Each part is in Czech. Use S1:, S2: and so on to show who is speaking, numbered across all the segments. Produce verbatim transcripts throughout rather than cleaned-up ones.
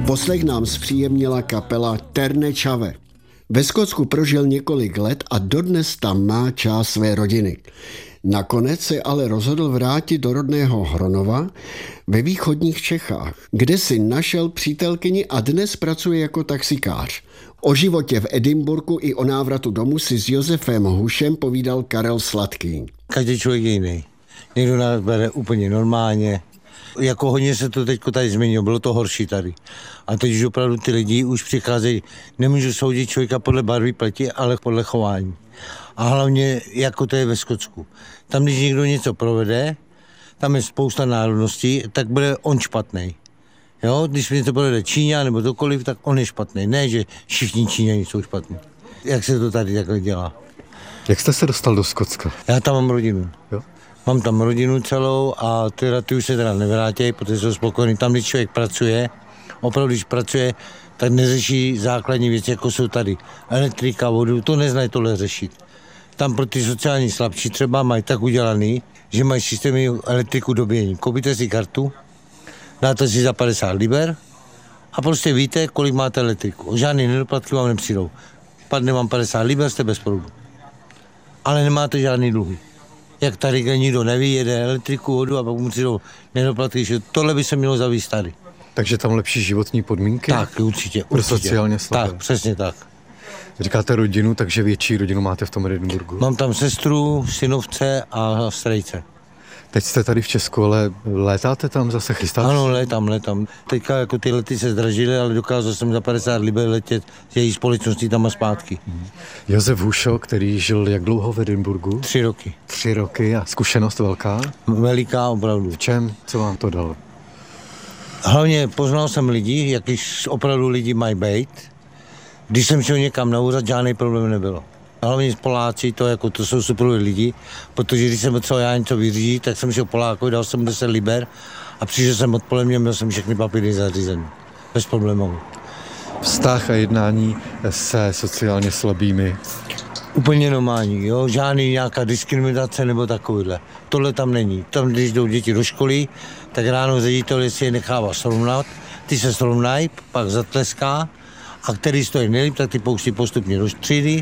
S1: Poslech nám zpříjemnila kapela Terne Chave. Ve Skotsku prožil několik let a dodnes tam má část své rodiny. Nakonec se ale rozhodl vrátit do rodného Hronova ve východních Čechách, kde si našel přítelkyni a dnes pracuje jako taxikář. O životě v Edinburgu i o návratu domů si s Josefem Hušem povídal Karel Sladký.
S2: Každý člověk je jiný. Někdo nás bere úplně normálně. Jako hodně se to teď tady změnilo, bylo to horší tady. A teď už opravdu ty lidi už přicházejí, nemůžu soudit člověka podle barvy pleti, ale podle chování. A hlavně, jako to je ve Skotsku. Tam, když někdo něco provede, tam je spousta národností, tak bude on špatný. Jo, když něco provede Číňa nebo cokoliv, tak on je špatný. Ne, že všichni Číňani jsou špatní. Jak se to tady takhle dělá?
S3: Jak jste se dostal do Skotska?
S2: Já tam mám rodinu.
S3: Jo?
S2: Mám tam rodinu celou a teda ty už se teda nevrátí, protože jsou spokojení. Tam, když člověk pracuje, opravdu, když pracuje, tak neřeší základní věci, jako jsou tady. Elektrika, vodu, to neznají tohle řešit. Tam pro ty sociální slabší třeba mají tak udělaný, že mají systémy elektriku dobíjení. Koupíte si kartu, dáte si za padesát liber a prostě víte, kolik máte elektriku. Žádný nedoplatky vám nepřijdou. Padne vám padesát liber, jste bez proudu. Ale nemáte žádný dluhy. Jak tady, kde nikdo neví, jede elektriku, vodu a pak mu přijdou nedoplatky, že tohle by se mělo zavést tady.
S3: Takže tam lepší životní podmínky?
S2: Tak, určitě.
S3: Pro
S2: určitě.
S3: sociálně slabé.
S2: Tak, přesně tak.
S3: Říkáte rodinu, takže větší rodinu máte v tom Edinburgu?
S2: Mám tam sestru, synovce a strejce.
S3: Teď jste tady v Česku, ale létáte tam zase, chystáte?
S2: Ano, létám, létám. Teďka jako ty lety se zdražily, ale dokázal jsem za padesát liber letět z její společností tam a zpátky.
S3: Hmm. Josef Hušo, který žil jak dlouho v Edinburgu?
S2: Tři roky.
S3: Tři roky a zkušenost velká?
S2: Veliká, opravdu.
S3: V čem? Co vám to dalo?
S2: Hlavně poznal jsem lidi, jaký opravdu lidi mají být. Když jsem šel někam na úřad, žádný problém nebylo. Hlavně Poláci, to, jako, to jsou super lidi, protože když jsem potřeboval já něco vyřídit, tak jsem šel Polákovi, dal jsem deset liber a přišel jsem odpoledne, měl jsem všechny papíry zařízené. Bez problémů.
S3: Vztah a jednání se sociálně slabými?
S2: Úplně normální, jo, žádný nějaká diskriminace nebo takovýhle. Tohle tam není. Tam, když jdou děti do školy, tak ráno ředitel si je nechává srovnat, ty se srovnají, pak zatleská a který stojí nejlíp, tak ty pouští postupně do třídy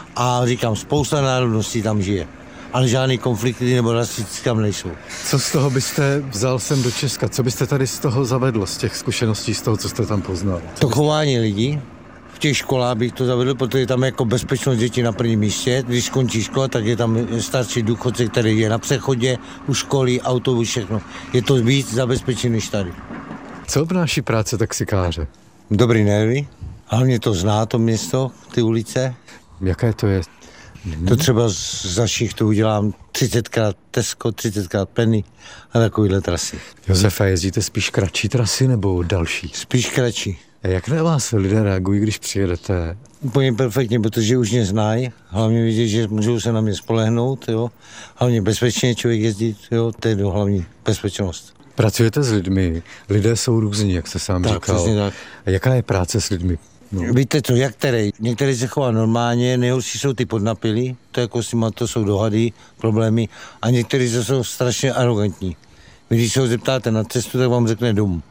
S2: a říkám, spousta národností tam žije. Ale žádný konflikty nebo rasistické tam nejsou.
S3: Co z toho byste vzal sem do Česka? Co byste tady z toho zavedl, z těch zkušeností, z toho, co jste tam poznal?
S2: To chování lidí. V těch školách bych to zavedl, protože tam je jako bezpečnost dětí na prvním místě. Když skončí škola, tak je tam starší důchodce, který je na přechodě, u školy, autobus, všechno. Je to víc zabezpečený než tady.
S3: Co obnáší práce taxikáře?
S2: Dobrý nervy. Hlavně to zná to město, ty ulice.
S3: Jaké to je?
S2: To třeba za šichtu udělám třicetkrát Tesco, třicetkrát Penny a takovýhle trasy.
S3: Josefa, jezdíte spíš kratší trasy nebo další?
S2: Spíš kratší.
S3: A jak na vás lidé reagují, když přijedete?
S2: Úplně perfektně, protože už mě znají. Hlavně vidět, že můžou se na mě spolehnout. Jo. Hlavně bezpečně člověk jezdit, jo. To je hlavní bezpečnost.
S3: Pracujete s lidmi, lidé jsou různí, jak jste sám
S2: tak,
S3: říkal.
S2: Tak.
S3: A jaká je práce s lidmi?
S2: No. Víte co, jak který? Některý se chová normálně, nejhorší jsou ty podnapilí, to jako s nima to jsou dohady, problémy, a někteří jsou strašně arrogantní. Vy, když se ho zeptáte na cestu, tak vám řekne domů.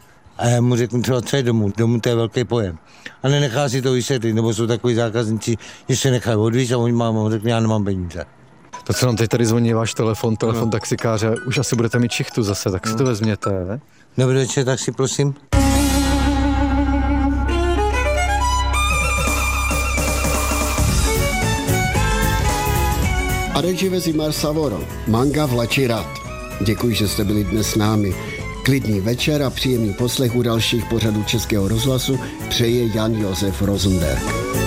S2: A já mu řeknu třeba, co je domů, domů to je velký pojem. A nenechá si to vysvětlit, nebo jsou takový zákazníci, že se nechají odvízt a oni mám, řekne, já nemám peníze.
S3: To, co nám teď tady zvoní váš telefon, telefon no. taxikáře, už asi budete mít šichtu zase, tak si no. to vezměte. Ne?
S2: Dobrý večer, tak si prosím.
S1: Adegive Zimar Savoro, Manga Vlači Rad. Děkuji, že jste byli dnes s námi. Klidný večer a příjemný poslech u dalších pořadů Českého rozhlasu přeje Jan Josef Rosenberg.